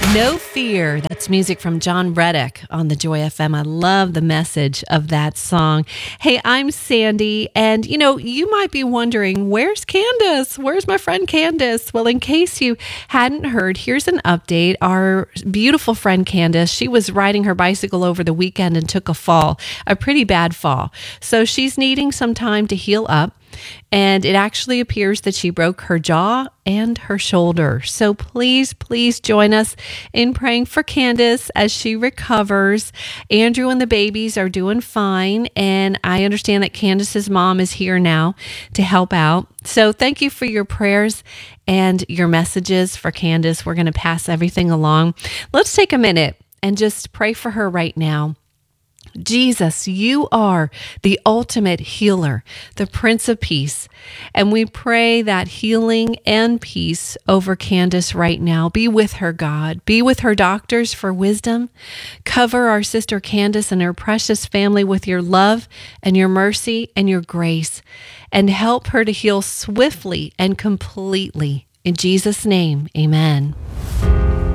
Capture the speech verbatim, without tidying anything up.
No Fear. That's music from John Reddick on the Joy F M. I love the message of that song. Hey, I'm Sandy, and you know, you might be wondering, where's Candace? Where's my friend Candace? Well, in case you hadn't heard, here's an update. Our beautiful friend Candace, she was riding her bicycle over the weekend and took a fall, a pretty bad fall. So she's needing some time to heal up. And it actually appears that she broke her jaw and her shoulder. So please, please join us in praying for Candace as she recovers. Andrew and the babies are doing fine. And I understand that Candace's mom is here now to help out. So thank you for your prayers and your messages for Candace. We're going to pass everything along. Let's take a minute and just pray for her right now. Jesus, you are the ultimate healer, the Prince of Peace. And we pray that healing and peace over Candace right now. Be with her, God. Be with her doctors for wisdom. Cover our sister Candace and her precious family with your love and your mercy and your grace. And help her to heal swiftly and completely. In Jesus' name, amen.